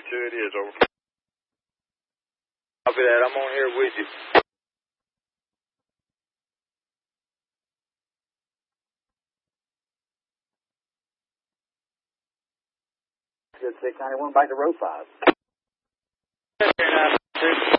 it is, over. Copy that. I'm on here with you. Good 691, back to row 5.